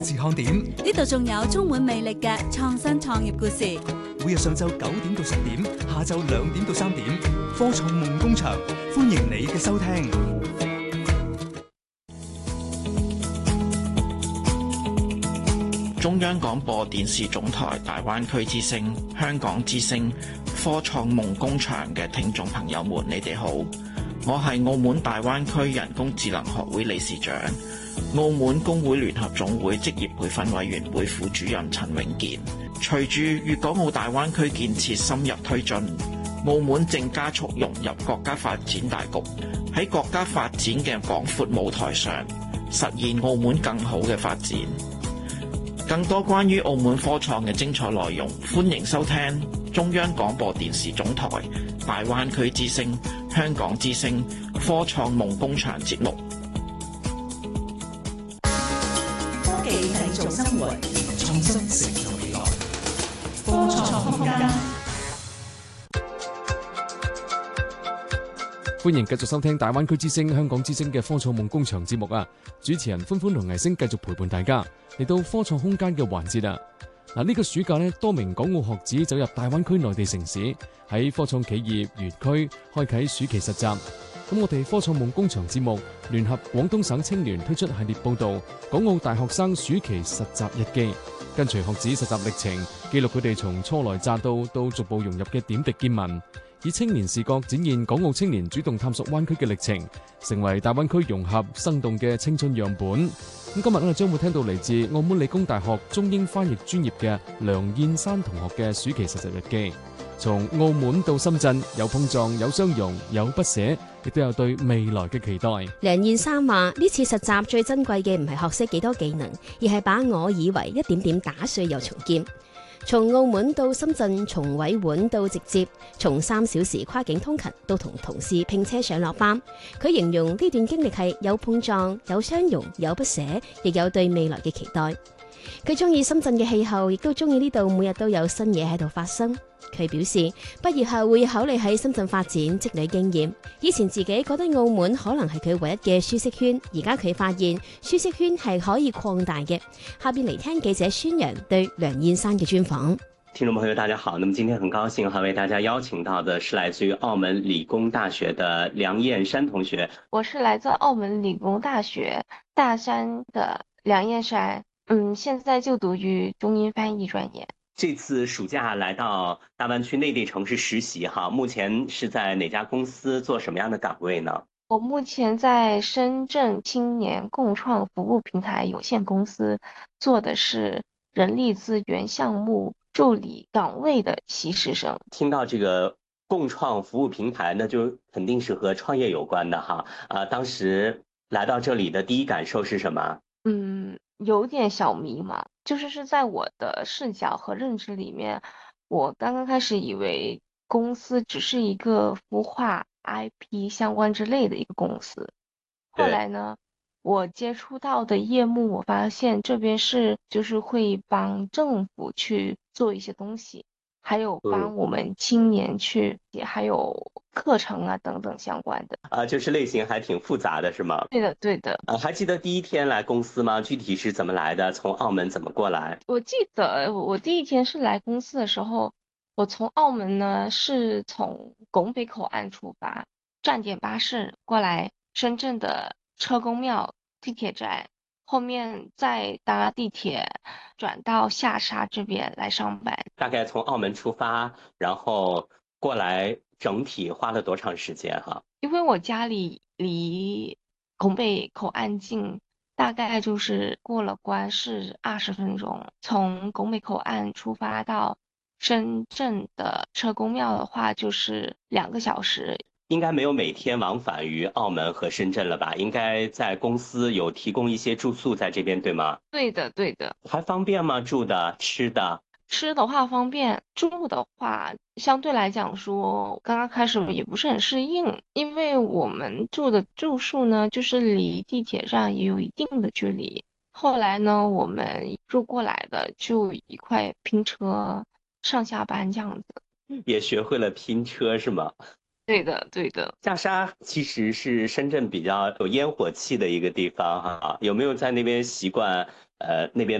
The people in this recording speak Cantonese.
時看點呢度仲有充滿魅力嘅創新創業故事。 每日上晝9點到10點，下晝2點到3點，科創夢工場，歡迎你嘅收聽。 中央廣播電視總台大灣區之聲、香港之聲、科創夢工場嘅聽眾朋友們，你哋好，我係澳門大灣區人工智能學會理事長、澳門工會聯合總會職業培訓委員會副主任陳永健。隨住粵港澳大灣區建設深入推進，澳門正加速融入國家發展大局，喺國家發展嘅廣闊舞台上，實現澳門更好嘅發展。更多關於澳門科創嘅精彩內容，歡迎收聽中央廣播電視總台大灣區之聲、香港之聲、科創夢工場節目。 科技製造生活， 創新成就未來。 科創空間。 歡迎繼續收聽大灣區之聲、香港之聲嘅科創夢工場節目啊！主持人歡歡同藝星繼續陪伴大家嚟到科創空間嘅環節啊！呢個暑假呢，多名港澳學子走入大灣區內地城市，喺科創企業園區開啟暑期實習。咁我哋科創夢工場節目聯合廣東省青聯推出系列報道，港澳大學生暑期實習日記，跟隨學子實習歷程，記錄佢哋從初來乍到逐步融入嘅點滴見聞。以青年視角展現港澳青年主動探索灣區嘅歷程，成為大灣區融合生動嘅青春樣本。咁今日我哋將會聽到嚟自澳門理工大學中英翻譯專業嘅梁燕珊同學嘅暑期實習日記。從澳門到深圳，有碰撞，有相融，有不捨，亦都有對未來嘅期待。 梁燕珊話：呢次實習最珍貴嘅唔係學識幾多技能，而係把我以為一點點打碎又重建。從澳門到深圳，從委婉到直接，從3小時跨境通勤到同同事拼車上落班。佢形容呢段經歷係有碰撞、有相融、有不捨，亦有對未來嘅期待。佢中意深圳嘅氣候，亦都中意呢度每日都有新嘢喺度發生。佢表示畢業後會考慮喺深圳發展，積累經驗。以前自己覺得澳門可能係佢唯一嘅舒適圈，而家佢發現舒適圈係可以擴大嘅。下邊嚟聽記者宣揚對梁燕珊嘅專訪。 聽眾朋友大家好，那麼今天很高興為大家邀請到的是來自於澳門理工大學的梁燕珊同學。 我是來自澳門理工大學大三的梁燕珊，現在就讀於中英翻譯專業。 這次暑假來到大灣區內地城市實習哈，目前是在哪家公司做什麼樣的崗位呢？ 我目前在深圳青年共創服務平台有限公司做的是人力資源項目助理崗位的實習生。 聽到這個共創服務平台，那就肯定是和創業有關的哈。當時來到這裡的第一感受是什麼？ 有點小迷茫，就是在我的視角和認知裡面，我剛剛開始以為公司只是一個孵化 IP 相關之類的一個公司，後來呢，我接觸到的業務，我發現這邊是就是會幫政府去做一些東西，還有幫我們青年去，還有課程啊等等相關的。 就是類型還挺複雜的，是嗎？ 對的，對的。 還記得第一天來公司嗎？具體是怎麼來的？從澳門怎麼過來？ 我記得我第一天是來公司的時候，我從澳門呢是從拱北口岸出發，站點巴士過來深圳的車公廟地鐵站，後面再搭地鐵轉到下沙這邊來上班。 大概從澳門出發，然後過來，整體花了多長時間哈？ 因為我家裡離拱北口岸近，大概就是過了關是20分鐘。從拱北口岸出發到深圳的車公廟的話，就是2個小時。 應該沒有每天往返於澳門和深圳了吧？應該在公司有提供一些住宿在這邊，對嗎？ 對的，對的。 還方便嗎？住的、吃的？ 吃的話方便，住的話相對來講說，剛剛開始也不是很適應，因為我們住的住宿呢，就是離地鐵站也有一定的距離。後來呢，我們住過來的就一塊拼車上下班這樣子。 也學會了拼車是嗎？ 对的，对的。 下沙其实是深圳比较有烟火气的一个地方哈，有没有在那边习惯那边